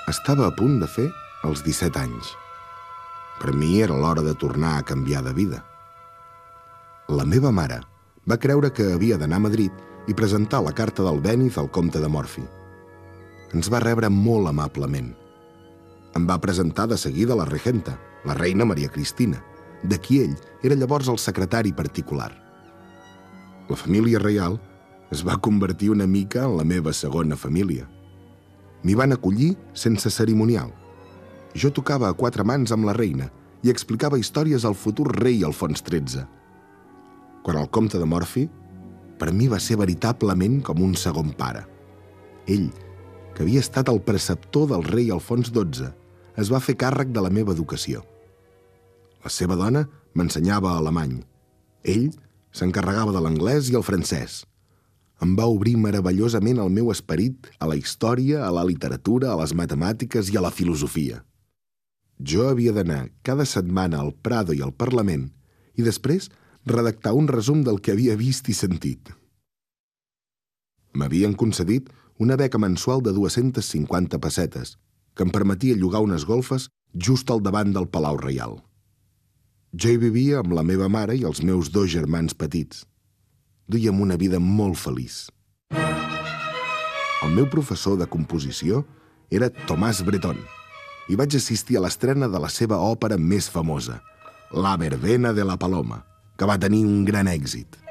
Estava a punt de fer els 17 anys. Per mi era l'hora de tornar a canviar de vida. La meva mare va creure que havia d'anar a Madrid i presentar la carta del Bèniz al comte de Morphy. Ens va rebre molt amablement. Em va presentar de seguida la regenta, la reina Maria Cristina, de qui ell era llavors el secretari particular. La família reial es va convertir una mica en la meva segona família. M'hi van acollir sense cerimonial. Jo tocava a 4 mans amb la reina i explicava històries al futur rei Alfons XIII. Quan el comte de Morphy, per mi va ser veritablement com un segon pare. Ell, que havia estat el preceptor del rei Alfons XII, es va fer càrrec de la meva educació. La seva dona m'ensenyava alemany. Ell s'encarregava de l'anglès i el francès. Em va obrir meravellosament el meu esperit a la història, a la literatura, a les matemàtiques i a la filosofia. Jo havia d'anar cada setmana al Prado i al Parlament i després redactar un resum del que havia vist i sentit. M'havien concedit una beca mensual de 250 pessetes que em permetia llogar unes golfes just al davant del Palau Reial. Jo hi vivia amb la meva mare i els meus 2 germans petits. Duíem una vida molt feliç. El meu professor de composició era Tomàs Breton i vaig assistir a l'estrena de la seva òpera més famosa, La verbena de la Paloma, que va tenir un gran èxit.